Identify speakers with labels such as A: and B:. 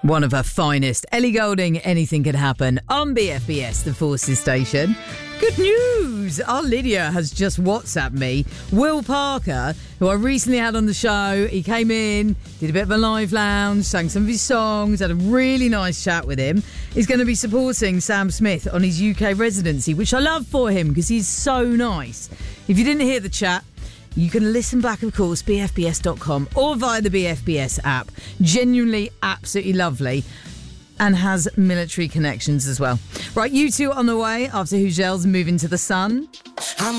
A: One of her finest. Ellie Goulding, Anything Can Happen on BFBS, the Forces station. Good news! Our Lydia has just WhatsApped me. Will Parker, who I recently had on the show, he came in, did a bit of a live lounge, sang some of his songs, had a really nice chat with him. He's going to be supporting Sam Smith on his UK residency, which I love for him because he's so nice. If you didn't hear the chat, you can listen back, of course, bfbs.com or via the BFBS app. Genuinely absolutely lovely and has military connections as well. Right, you two on the way after Who Gels Move Into the Sun.